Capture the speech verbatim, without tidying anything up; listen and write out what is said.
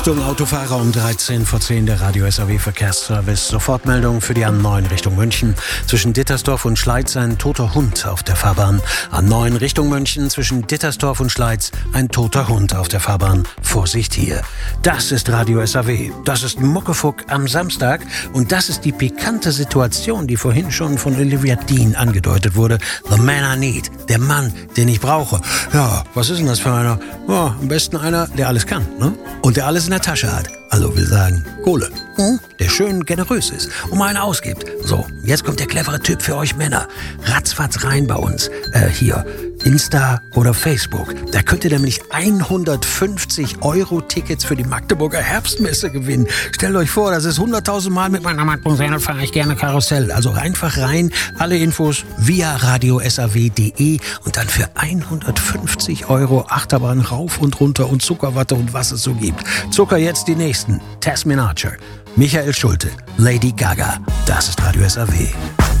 Achtung, Autofahrer, um dreizehn vor zehn der Radio S A W Verkehrsservice. Sofortmeldung für die A neun Richtung München. Zwischen Dittersdorf und Schleiz ein toter Hund auf der Fahrbahn. A neun Richtung München zwischen Dittersdorf und Schleiz ein toter Hund auf der Fahrbahn. Vorsicht hier. Das ist Radio S A W. Das ist Muckefuck am Samstag. Und das ist die pikante Situation, die vorhin schon von Olivia Dean angedeutet wurde. The man I need. Der Mann, den ich brauche. Ja, was ist denn das für einer? Ja, am besten einer, der alles kann, ne? Und der alles in der Tasche hat. Also will sagen, Kohle. Hm? Der schön generös ist und mal einen ausgibt. So, jetzt kommt der clevere Typ für euch Männer. Ratzfatz rein bei uns. Äh, hier, Insta oder Facebook. Da könnt ihr nämlich hundertfünfzig Euro Tickets für die Magdeburger Herbstmesse gewinnen. Stellt euch vor, das ist hunderttausend Mal mit meiner Mademoiselle fahre ich gerne Karussell. Also einfach rein, alle Infos via radio s a w punkt d e und dann für hundertfünfzig Euro Achterbahn rauf und runter und Zuckerwatte und was es so gibt. Zucker jetzt die nächsten. Tasmin Archer, Michael Schulte, Lady Gaga. Das ist Radio S A W.